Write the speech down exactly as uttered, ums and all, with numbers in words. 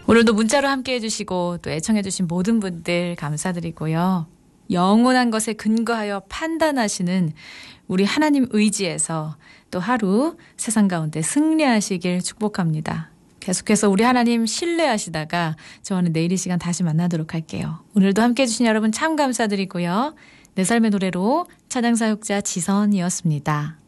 오늘도 문자로 함께해 주시고 또 애청해 주신 모든 분들 감사드리고요. 영원한 것에 근거하여 판단하시는 우리 하나님 의지에서 또 하루 세상 가운데 승리하시길 축복합니다. 계속해서 우리 하나님 신뢰하시다가 저는 내일 이 시간 다시 만나도록 할게요. 오늘도 함께해 주신 여러분 참 감사드리고요. 내 삶의 노래로 찬양사역자 지선이었습니다.